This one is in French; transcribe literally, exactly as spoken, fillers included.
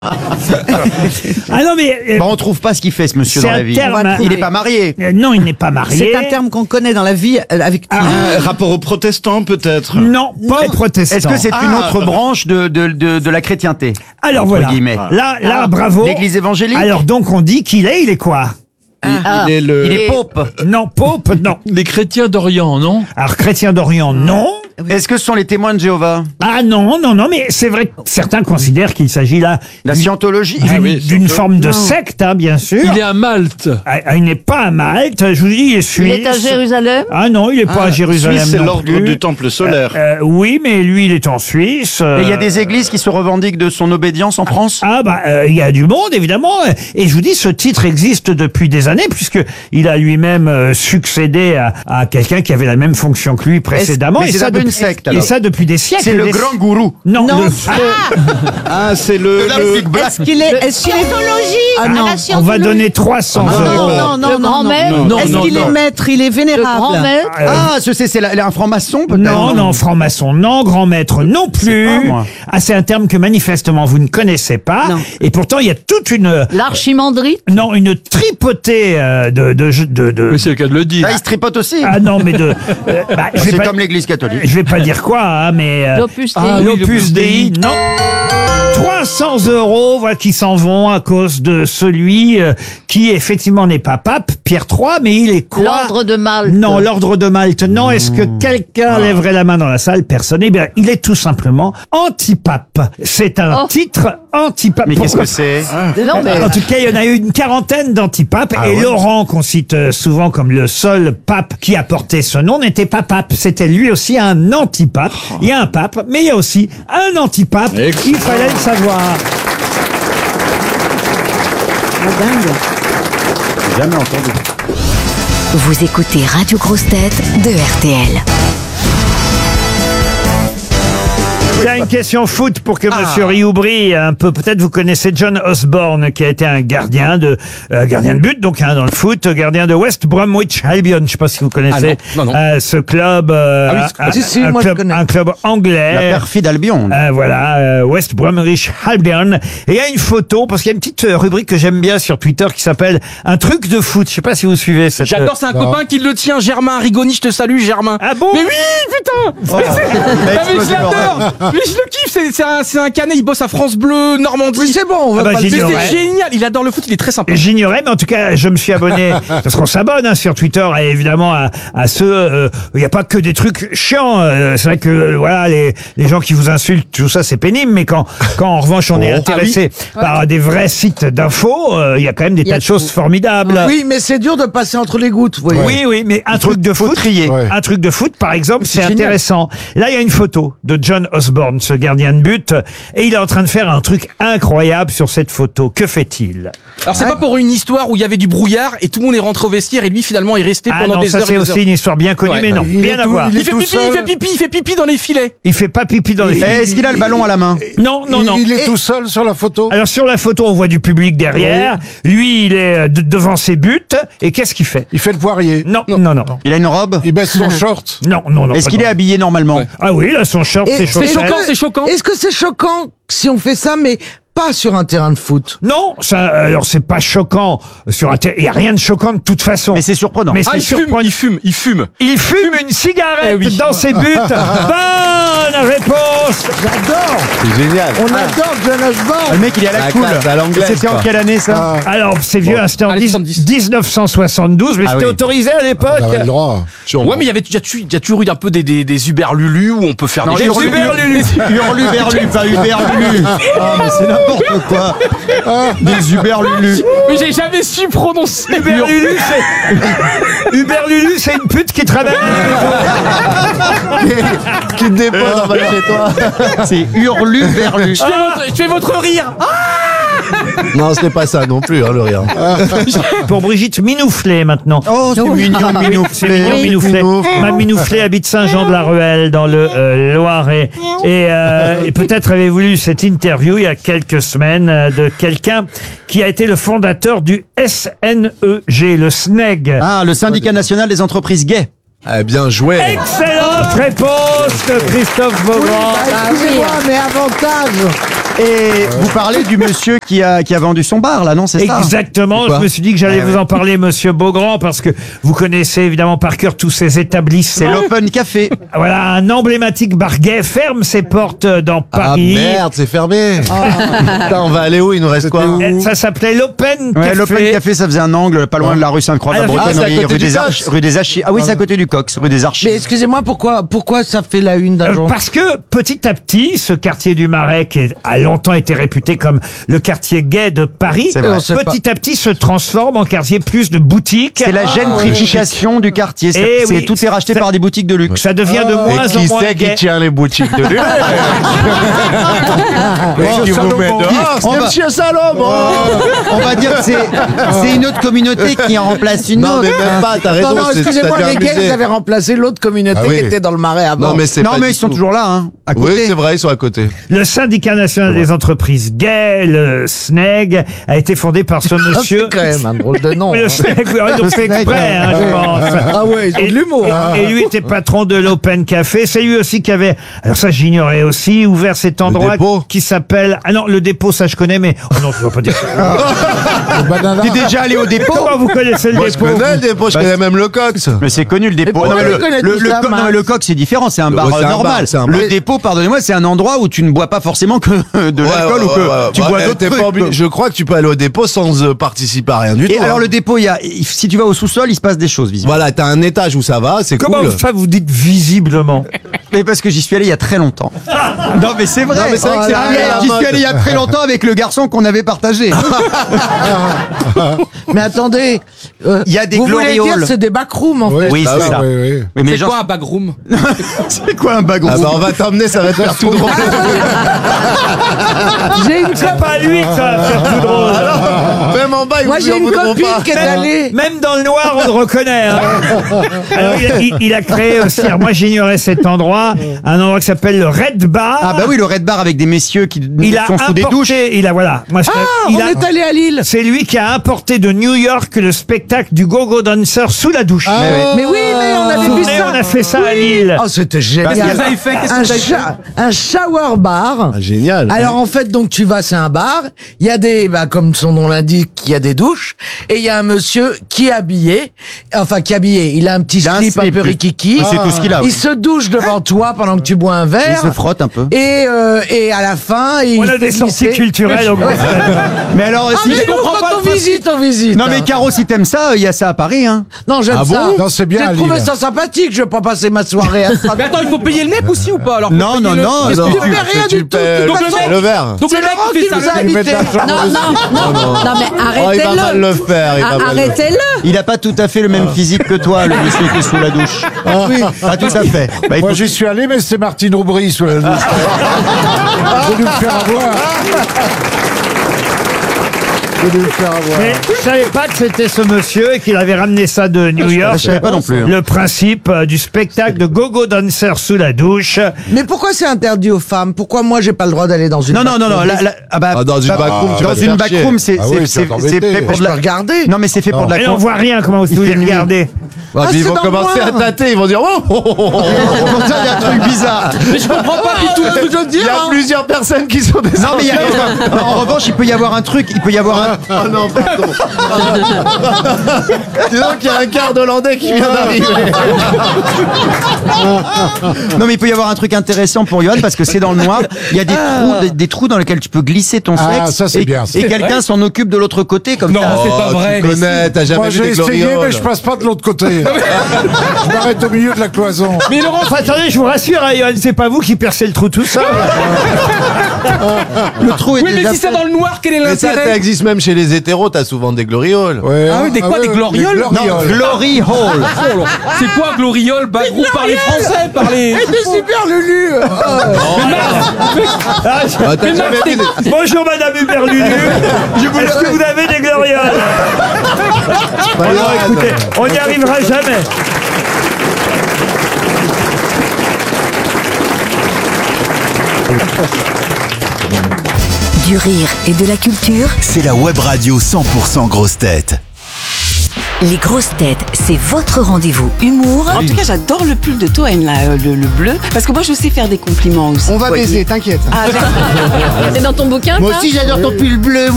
Ah non mais euh, Bah, on trouve pas ce qu'il fait, ce monsieur, c'est dans la un vie. terme. Il n'est pas marié. euh, non, il n'est pas marié. C'est un terme qu'on connaît dans la vie euh, avec. Ah. Euh, rapport aux protestants, peut-être. Non, pas protestant. Est-ce que c'est une Ah. autre branche de, de, de, de la chrétienté? Alors entre voilà. guillemets. Là, là, bravo. L'église évangélique? Alors donc on dit qu'il est, il est quoi? Il est le... Il est pope. Non, pope, non. Les chrétiens d'Orient, non? Alors chrétien d'Orient, non. Est-ce que ce sont les témoins de Jéhovah? Ah non, non, non, mais c'est vrai que certains considèrent qu'il s'agit là La scientologie? d'une oui, d'une surtout. forme de secte, hein, bien sûr. Il est à Malte. Ah, il n'est pas à Malte, je vous dis, il est suisse. Il est à Jérusalem. Ah non, il n'est pas à Jérusalem Suisse, c'est non l'ordre plus. du temple solaire. Euh, oui, mais lui, il est en Suisse. euh, Et il y a des églises qui se revendiquent de son obédience en France? Ah bah euh, il y a du monde évidemment, et je vous dis ce titre existe depuis des années puisque il a lui-même euh, succédé à, à quelqu'un qui avait la même fonction que lui précédemment. mais et c'est ça un peu une depuis, secte, et alors. ça depuis des siècles. C'est le Des- grand gourou. Non, Non, le- c'est- Ah, c'est le... le- Est-ce qu'il est. Est-ce qu'il est. Ah non. on va donner trois cents Non, euros. non, non, Le non, grand non. maître. Non, Est-ce non, qu'il non. est maître? Il est Le vénérable. grand maître. Euh, Ah, ce c'est, c'est la- un franc-maçon, peut-être? Non, non, franc-maçon, non, grand maître, non plus. pas, moi. Ah, c'est un terme que manifestement vous ne connaissez pas. Non. Et pourtant, il y a toute une, L'archimandrite. non, une tripotée euh, de, de, de, de- Mais c'est le cas de le dire. Ah, il se tripote aussi. ah non, mais de, euh, bah, je vais C'est pas- comme l'église catholique. Je vais pas dire quoi, hein, mais euh, L'Opus Dei. ah, oui, l'Opus l'Opus Dei, Dei. non. trois cents euros, voilà, qui s'en vont à cause de celui euh, qui effectivement n'est pas pape, Pierre trois, mais il est quoi? L'ordre de Malte. Non, l'ordre de Malte. Non, est-ce que quelqu'un lèverait la main dans la salle? Personne. Eh bien, il est tout simplement antipape. C'est un Oh. titre antipape. Mais qu'est-ce Pourquoi que c'est? Non, mais En tout cas, il y en a eu une quarantaine d'antipapes. Ah et ouais. Laurent, qu'on cite euh, souvent comme le seul pape qui a porté ce nom, n'était pas pape. C'était lui aussi un antipape. Il y a un pape, mais il y a aussi un antipape. Excellent. Il fallait le savoir. Ah, dingue. J'ai jamais entendu. Vous écoutez Radio Grosse Tête de R T L. Il y a une question foot pour que Ah. Monsieur Rioubry, un peu, peut-être vous connaissez John Osborne, qui a été un gardien de, euh, gardien de but, donc, hein, dans le foot, gardien de West Bromwich Albion. Je sais pas si vous connaissez, Ah non, non, non. euh, ce club, euh, Ah oui, un, si, si, un moi, je club, connais. un club anglais. La perfide Albion. Euh, voilà, euh, West Bromwich Albion. Et il y a une photo, parce qu'il y a une petite euh, rubrique que j'aime bien sur Twitter qui s'appelle Un truc de foot. Je sais pas si vous suivez cette. J'adore, c'est un copain qui le tient, Germain Rigoni, je te salue, Germain. Ah bon? Mais oui, putain. Mais c'est- Ah, mais je l'adore. Mais je le kiffe, c'est c'est un, c'est un canet, il bosse à France Bleu, Normandie. Oui, c'est bon, on va Ah bah, pas j'ai le Mais dit, dire. ouais. c'est génial, il adore le foot, il est très sympa. J'ignorais, mais en tout cas, je me suis abonné, parce qu'on s'abonne hein, sur Twitter, et évidemment à, à ceux, euh, il n'y a pas que des trucs chiants. euh, c'est vrai que euh, voilà, les, les gens qui vous insultent, tout ça, c'est pénible, mais quand, quand en revanche on est intéressé par des vrais sites d'infos, euh, il y a quand même des Il y a tas de choses formidables. Oui, mais c'est dur de passer entre les gouttes, vous voyez. Oui, oui, mais un truc de foot, trier. un truc de foot, par exemple, c'est génial. intéressant. Là, il y a une photo de John Osborne, ce gardien de but, et il est en train de faire un truc incroyable sur cette photo. Que fait-il? Alors c'est pas pour une histoire où il y avait du brouillard et tout le monde est rentré au vestiaire et lui finalement est resté Ah pendant non, des ça heures et c'est des aussi heures. une histoire bien connue, Ouais, mais non, il est rien à tout- voir. il est Il fait tout pipi, il seul. fait pipi, il fait pipi dans les filets. Il fait pas pipi dans les Eh, filets. Est-ce qu'il a le ballon à la main? Non, non, non. Il est tout seul sur la photo. Alors sur la photo, on voit du public derrière. Lui, il est euh, de- devant ses buts. Et qu'est-ce qu'il fait? Il fait le poirier. Non, non, non, non, Il a une robe? Il baisse son short. non, non, non. Est-ce pas qu'il est non. habillé normalement? Ah oui, là, son short, Et c'est c'est chaussettes. choquant, c'est choquant. Est-ce que c'est choquant si on fait ça, mais pas sur un terrain de foot? Non, ça, alors c'est pas choquant. Sur un ter- il y a rien de choquant de toute façon. Mais c'est surprenant. Mais Ah, c'est il fume, surprenant. il fume, il fume. Il fume une cigarette Eh oui. dans ses buts. Bonne réponse. J'adore. C'est génial. On adore John Ah, Osborne. le mec, il est à la La cool. classe, à l'anglaise, C'était en quoi. quelle année, ça? Alors, c'est vieux, hein, c'était en Allez, dix- soixante-dix. dix-neuf cent soixante-douze, mais Ah c'était oui. autorisé à l'époque. On avait le droit. Ouais, mais il y avait déjà tu- il y a toujours eu un peu des des, des Uberlulu où on peut faire Non, des Hurlu- Uberlulu. Hurlu, Berlu, pas Uberlulu. Ah, mais c'est n'importe quoi. Des Uberlulu. Mais j'ai jamais su prononcer. Uberlulu, c'est Uberlulu, c'est une pute qui travaille. Qui te dépose en bas de chez toi. C'est Hurlu, Berlu. Je fais votre, je fais votre rire. Ah, Non, ce n'est pas ça non plus, hein, le rire. Pour Brigitte Minouflet maintenant. Oh, c'est mignon, C'est Minouflet. mignon, Minouflet. Ma Minouflet habite Saint-Jean-de-la-Ruelle dans le euh, Loiret. Et, euh, et peut-être avez-vous lu cette interview il y a quelques semaines euh, de quelqu'un qui a été le fondateur du S N E G, le S N E G. Ah, le syndicat national des entreprises gays. Ah, bien joué. Excellente réponse de Christophe Beaugrand. Ah, excusez-moi, mais avantage. Et vous parlez du monsieur qui a, qui a vendu son bar, là, non, c'est ça? Exactement, je me suis dit que j'allais Ah, vous ouais. en parler, monsieur Beaugrand, parce que vous connaissez évidemment par cœur tous ces établissements. C'est l'Open Café. Voilà, un emblématique bar gay ferme ses portes dans Ah Paris. merde, c'est fermé. Putain, on va aller où? Il nous reste quoi? Eh, Ça s'appelait l'Open Ouais, Café. l'Open Café, ça faisait un angle pas loin de la rue Sainte-Croix à Ah, Bretonnerie, c'est à côté rue, du des Cox. Arch- rue des Archis. Ah oui, c'est à côté du Cox, rue des Archis. Mais excusez-moi, pourquoi, pourquoi ça fait la une d'un Euh, jour Parce que petit à petit, ce quartier du Marais, qui a longtemps été réputé comme le quartier gay de Paris, C'est vrai. On sait petit à petit se transforme en quartier plus de boutiques. C'est la gentrification du quartier. C'est, Eh c'est- oui. tout est racheté Ça- par des boutiques de luxe. Ça devient de moins Et qui en moins c'est qui gay. tient les boutiques de luxe? Qu'est-ce qui vous met dehors? On C'est va- Monsieur Salomon. On va dire que c'est, c'est une autre communauté qui en remplace une Non autre. mais même pas, t'as raison. Non, non, c'est- excusez-moi, t'as les bien gays, abusé. ils avaient remplacé l'autre communauté Ah oui. qui était dans le Marais avant. Non mais c'est Non, pas mais du ils sont tout. toujours là, hein, à Oui, côté. c'est vrai, ils sont à côté. Le syndicat national des entreprises gays, le S N E G, a été fondé par ce monsieur. C'est quand même un drôle de nom. Oui, le hein. S N E G, oui, ils ont fait exprès, hein, je pense. Ah ouais, ils ont Et, de l'humour. hein. et- et lui était patron de l'Open Café. C'est lui aussi qui avait, alors ça j'ignorais aussi, ouvert cet endroit dépôt qui s'appelle, ah non, le dépôt, ça je connais, mais, oh non, je ne vais pas dire ça. Le banana. T'es déjà allé au dépôt? Comment vous connaissez le Moi je dépôt? connais le dépôt, je connais même le Cox. Mais c'est connu le dépôt. pourquoi Non, mais tu connais le, tout le, ça, co- non, Max mais le coq c'est différent, c'est un Le- bar ouais, c'est un normal. bar, c'est un le bar. dépôt, pardonnez-moi, c'est un endroit où tu ne bois pas forcément que de l'alcool ou que tu Bah, bois eh, d'autres t'es pas trucs. obligé- Je crois que tu peux aller au dépôt sans euh, participer à rien du Et tout. alors hein. le dépôt, il y a, il- si tu vas au sous-sol, il se passe des choses visiblement. Voilà, t'as un étage où ça va, c'est Comment cool. ça vous dites visiblement? Mais parce que j'y suis allé il y a très longtemps. Non mais c'est vrai. Non, mais c'est vrai que c'est Ah, arrivé à la J'y mode. suis allé il y a très longtemps avec le garçon qu'on avait partagé. Mais attendez, euh, Il y a des vous voulez glorioles. dire c'est des backrooms en Oui, fait. Oui, Ah c'est oui, ça. oui, oui. Oui, mais les C'est gens- quoi un backroom? c'est quoi un bagon? Ah bah on va t'emmener, ça va te faire tout drôle. J'ai une, C'est pas lui que ça va faire tout drôle. Même en bas, ils moi vous j'ai en une voudront copine pas. qui est allée. Même dans le noir, on le reconnaît. hein. Alors, il, a, il- il a créé aussi, alors moi j'ignorais cet endroit, un endroit qui s'appelle le Red Bar. Ah bah oui, le Red Bar avec des messieurs qui il a sont sous des douches. importé, il a voilà, moi, je- Ah, il on a- est allé à Lille. c'est lui qui a importé de New York le spectacle du Go-Go Dancer sous la douche. Mais oui, mais on Vous avait vous vu souvenez, ça. on a fait ça à Lille. Oh, c'était génial. Qu'est-ce que vous avez fait? Qu'est-ce que un, vous avez fait cha- un shower bar. Ah, génial. Alors en fait, donc tu vas, c'est un bar. Il y a des, bah, comme son nom l'indique, il y a des douches. Et il y a un monsieur qui est habillé, enfin qui est habillé. Il a un petit Il a un slip un slip, peu lui. rikiki. Et c'est tout ce qu'il a, Il oui. se douche devant toi pendant que tu bois un Il verre. se frotte un peu. Et, euh, et à la fin, il On a des fait sorties glisser. culturelles au Grand Stade. Mais alors, Ah, si... mais nous, quand on visite, on visite. Non mais Caro, si t'aimes ça, il y a ça à Paris, hein. Non, j'aime Ah ça. bon Non, c'est bien à J'ai trouvé Lille. ça sympathique. Je vais pas passer ma soirée à ça. Mais attends, il faut payer le mec aussi ou pas alors? faut Non, payer non, le- non, Qu'est-ce non. que Tu tu fais fais rien du Tu tout. paies De toute le- façon, le verre. Donc c'est le mec Laurent qui qui fait nous a ça. Ils mettent de invités. l'argent Non, non, non, non, mais Oh, il va mal arrêtez-le. le faire, il va Ah, mal le faire. Arrêtez-le. Il a pas tout à fait le même physique que toi, le monsieur qui est sous la douche. Oui, pas tout à fait. Bah, il Moi faut- j'y suis allé, mais c'est Martine Aubry sous la douche. J'ai dû me faire avoir. J'ai dû me faire avoir. Mais je savais pas que c'était ce monsieur et qu'il avait ramené ça de New York. je savais pas non plus, hein. Le principe euh, du spectacle de Go-Go Dancer sous la douche. Mais pourquoi c'est interdit aux femmes? Pourquoi moi j'ai pas le droit d'aller dans une Non, non, non, non. Là, là- ah bah, Ah, dans une bah, backroom, tu dans vas te une faire backroom, c'est Ah c'est- oui, c'est- tu vas c'est t'embêter. fait pour Je de peux la. regarder. Non, mais c'est fait pour de la. Et on con- voit rien, comment vous voulez fait nuit. regarder. Ouais, Ah, puis ils c'est vont dans le commencer à noir. tâter, ils vont dire oh, oh, oh, oh. Pour ça, il y a un truc bizarre. Mais je comprends pas du tout le truc de Il y dire. a hein. plusieurs personnes qui sont des Non, mais il y a- non, en revanche, il peut y avoir un truc. Il peut y avoir un. Oh non, pardon. Dis donc qu'il y a un quart d'Hollandais qui vient d'arriver. Non, mais il peut y avoir un truc intéressant pour Johan parce que c'est dans le noir. Il y a des trous, des, des trous dans lesquels tu peux glisser ton Ah, sexe. ça, c'est et, bien, ça. Et quelqu'un s'en occupe de l'autre côté comme Non, ça. c'est pas Oh, vrai. Tu connais, t'as jamais Moi vu j'ai des essayé, glorioles. mais je passe pas de l'autre côté. Je m'arrête au milieu de la cloison. Mais Laurent, Enfin, attendez, je vous rassure, hein, Johan, c'est pas vous qui percez le trou tout seul. Le trou est oui, mais déjà si c'est fait. dans le noir, quel est Mais ça, ça l'intérêt? existe même chez les hétéros, t'as souvent des glorioles. Ouais, Ah oui, des quoi, des glorioles des Non, glorioles. Glory Hall. C'est quoi gloriole, bagrou par les Français, par les. C'est super Lulu. Ah, Ah, t'as jamais vu des- bonjour Madame Huberlulu. Est-ce que vous avez des glorioles? Alors écoutez, on n'y arrivera jamais. Du rire et de la culture. C'est la web radio cent pour cent grosse tête. Les grosses têtes, c'est votre rendez-vous humour En tout cas, j'adore le pull de Toen, là, euh, le, le bleu, parce que moi, je sais faire des compliments aussi. On va Voyez. baiser, t'inquiète. Ah, d'accord. C'est dans ton bouquin, Moi ça aussi, j'adore ton pull bleu.